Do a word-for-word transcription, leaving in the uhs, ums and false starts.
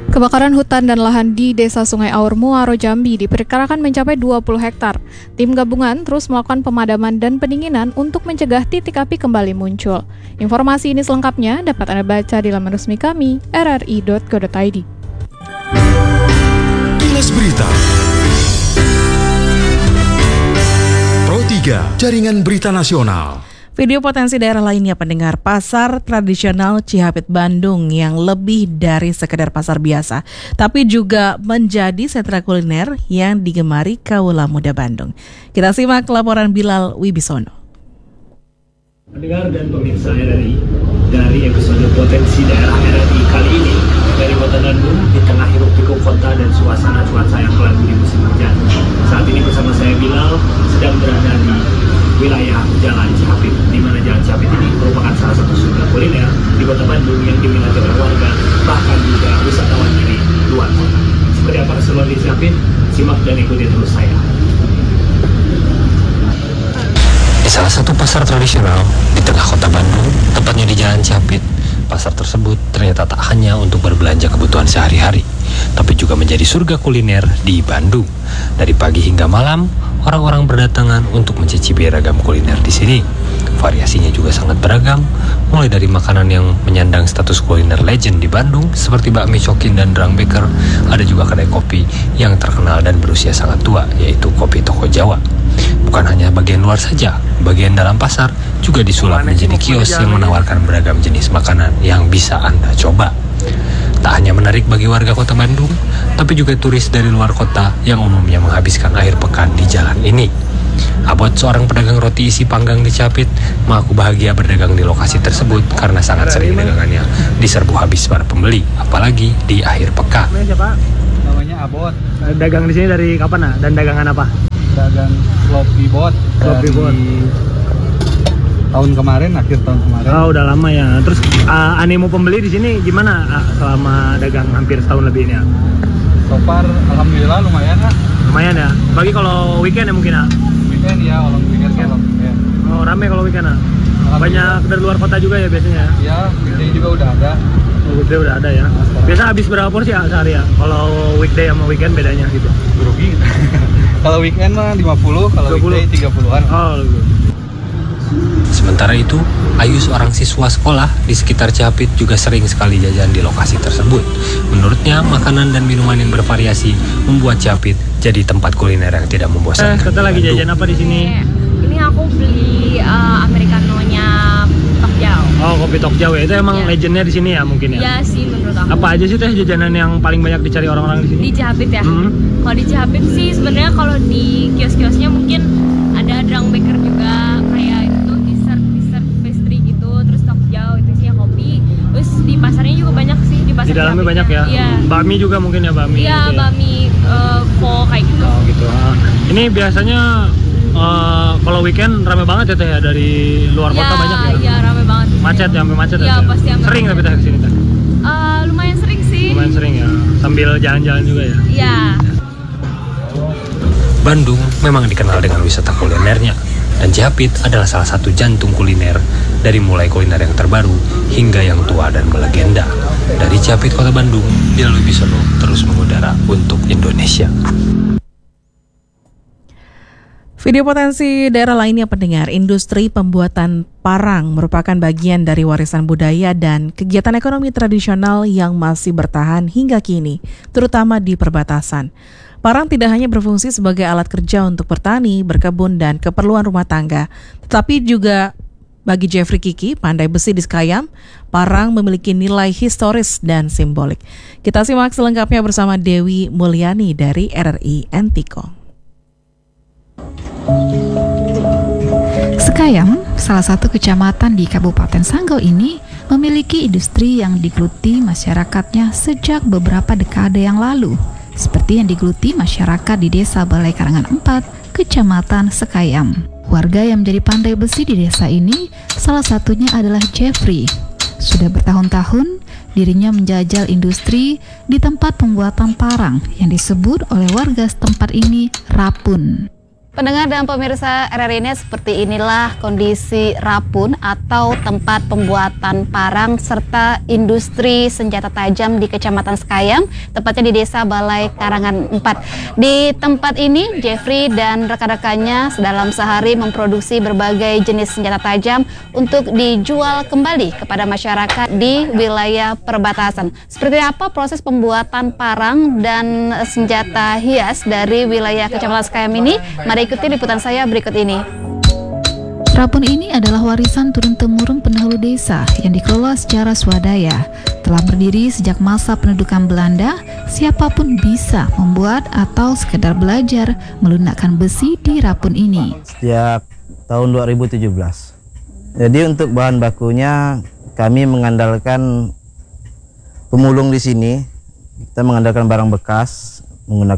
Kebakaran hutan dan lahan di Desa Sungai Aur, Muaro, Jambi diperkirakan mencapai dua puluh hektar. Tim gabungan terus melakukan pemadaman dan pendinginan untuk mencegah titik api kembali muncul. Informasi ini selengkapnya dapat Anda baca di laman resmi kami r r i dot go dot i d. Kilas Berita Pro tiga, Jaringan Berita Nasional. Video potensi daerah lainnya pendengar, pasar tradisional Cihapit Bandung yang lebih dari sekedar pasar biasa, tapi juga menjadi sentra kuliner yang digemari kaula muda Bandung. Kita simak laporan Bilal Wibisono. Pendengar dan pemirsa R R I, dari episode potensi daerah R R I kali ini, dari kota Bandung di tengah hiruk pikuk kota dan suasana cuaca yang kelabu di musim hujan. Saat ini bersama saya Bilal sedang berada di wilayah Jalan Cihapit, di mana Jalan Cihapit ini merupakan salah satu surga kuliner di kota Bandung yang diminati oleh warga, bahkan juga wisatawan dari luar kota. Seperti apa keseruan di Cihapit? Simak dan ikuti terus saya. Di salah satu pasar tradisional di tengah kota Bandung, tepatnya di Jalan Cihapit, pasar tersebut ternyata tak hanya untuk berbelanja kebutuhan sehari-hari, tapi juga menjadi surga kuliner di Bandung. Dari pagi hingga malam, orang-orang berdatangan untuk mencicipi ragam kuliner di sini. Variasinya juga sangat beragam, mulai dari makanan yang menyandang status kuliner legend di Bandung seperti bakmi cokin dan drangbeker. Ada juga kedai kopi yang terkenal dan berusia sangat tua, yaitu Kopi Toko Jawa. Bukan hanya bagian luar saja, bagian dalam pasar juga disulap menjadi kios yang menawarkan beragam jenis makanan yang bisa Anda coba. Tak hanya menarik bagi warga kota Bandung, tapi juga turis dari luar kota yang umumnya menghabiskan akhir pekan di jalan ini. Abot, seorang pedagang roti isi panggang di Cihapit, mengaku bahagia berdagang di lokasi tersebut karena sangat sering dagangannya diserbu habis para pembeli, apalagi di akhir pekan. Namanya siapa? Namanya Abot. Dagang di sini dari kapan, nah? Dan dagangan apa? Dagang sloppy bot Sloppy dari bot. tahun kemarin, akhir tahun kemarin. Oh, udah lama ya. Terus uh, animo pembeli di sini gimana uh, selama dagang hampir setahun lebih ini ya? So far, alhamdulillah lumayan ya. Lumayan ya. Bagi kalau weekend ya mungkin ya. Weekend ya, kalau weekend Weekend. kalau weekend. Oh, rame kalau weekend ya. Banyak dari luar kota juga ya biasanya. Ya, weekday juga udah ada. Oh, weekday udah ada ya. Biasa habis berapa porsi ya sehari ya? Kalau weekday sama weekend bedanya gitu. Rugi. Kalau weekend mah lima puluh, kalau dua puluh. weekday tiga puluhan. Oh, lebih. Sementara itu, Ayu, seorang siswa sekolah di sekitar Cihapit, juga sering sekali jajan di lokasi tersebut. Menurutnya, makanan dan minuman yang bervariasi membuat Cihapit jadi tempat kuliner yang tidak membosankan. Eh, kita lagi jajan apa di sini? Ini aku beli uh, americanonya Tokjau. Oh, kopi Tokjau ya. Itu emang Iya. legendnya di sini ya mungkin ya? Iya sih menurut aku. Apa aja sih teh jajanan yang paling banyak dicari orang-orang di sini? Di Cihapit ya? Hmm. Kalau di Cihapit sih sebenarnya kalau di kios-kiosnya mungkin ada drangbeker juga, kayak itu dessert dessert pastry gitu, terus Tokjau itu sih kopi. Terus di pasarnya juga banyak sih, di pasar Di dalamnya Cihapit banyak ya? Iya. Bakmi juga mungkin ya, bakmi. Iya, gitu ya? bakmi uh, po kayak gitu. Oh gitu. Ah. Ini biasanya uh, kalau weekend rame banget ya teh ya, dari luar kota Iya, banyak ya? Iya, rame banget. di sini. Macet ya, sampai macet Iya, ya, teh? pasti sampai Sering macet. tapi teh kesini teh? Uh, lumayan sering sih. Lumayan sering ya, sambil jalan-jalan juga ya? Iya. Bandung memang dikenal dengan wisata kulinernya, dan Cihapit adalah salah satu jantung kuliner, dari mulai kuliner yang terbaru hingga yang tua dan melegenda. Dari Cihapit, Kota Bandung, Bilal Wibisono terus mengudara untuk Indonesia. Video potensi daerah lainnya pendengar, industri pembuatan parang merupakan bagian dari warisan budaya dan kegiatan ekonomi tradisional yang masih bertahan hingga kini, terutama di perbatasan. Parang tidak hanya berfungsi sebagai alat kerja untuk bertani, berkebun, dan keperluan rumah tangga, tetapi juga bagi Jeffrey Kiki, pandai besi di Sekayam, parang memiliki nilai historis dan simbolik. Kita simak selengkapnya bersama Dewi Mulyani dari R R I Entikong. Sekayam, salah satu kecamatan di Kabupaten Sanggau ini, memiliki industri yang digeluti masyarakatnya sejak beberapa dekade yang lalu, seperti yang digeluti masyarakat di Desa Balai Karangan empat, Kecamatan Sekayam. Warga yang menjadi pandai besi di desa ini, salah satunya adalah Jeffrey. Sudah bertahun-tahun, dirinya menjajal industri di tempat pembuatan parang yang disebut oleh warga setempat ini Rapun. Pendengar dan pemirsa R R I Net, seperti inilah kondisi Rapun atau tempat pembuatan parang serta industri senjata tajam di Kecamatan Sekayam, tepatnya di Desa Balai Karangan empat. Di tempat ini, Jeffrey dan rekan-rekannya dalam sehari memproduksi berbagai jenis senjata tajam untuk dijual kembali kepada masyarakat di wilayah perbatasan. Seperti apa proses pembuatan parang dan senjata hias dari wilayah Kecamatan Sekayam ini? Mari ikuti liputan saya berikut ini. Rapun ini adalah warisan turun-temurun pendahulu desa yang dikelola secara swadaya. Telah berdiri sejak masa pendudukan Belanda, siapapun bisa membuat atau sekedar belajar melunakkan besi di Rapun ini. Sejak tahun dua ribu tujuh belas. Jadi untuk bahan bakunya kami mengandalkan pemulung di sini. Kita mengandalkan barang bekas, menggunakan